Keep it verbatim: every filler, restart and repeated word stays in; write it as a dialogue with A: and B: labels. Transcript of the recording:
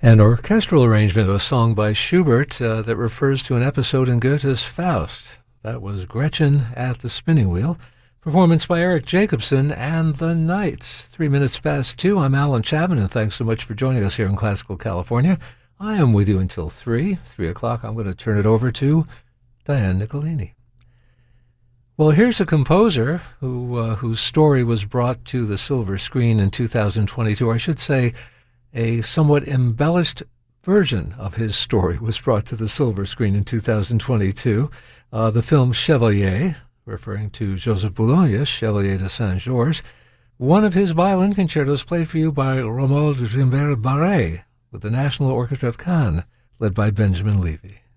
A: An orchestral arrangement of a song by Schubert uh, that refers to an episode in Goethe's Faust. That was Gretchen at the Spinning Wheel. Performance by Eric Jacobson and the Knights. Three minutes past two. I'm Alan Chapman, and thanks so much for joining us here in Classical California. I am with you until three. Three o'clock, I'm going to turn it over to Diane Nicolini. Well, here's a composer who uh, whose story was brought to the silver screen in two thousand twenty-two. I should say a somewhat embellished version of his story was brought to the silver screen in two thousand twenty-two. Uh, the film Chevalier, referring to Joseph Boulogne, Chevalier de Saint-Georges. One of his violin concertos played for you by Romuald Gimbert Barré with the National Orchestra of Cannes, led by Benjamin Levy.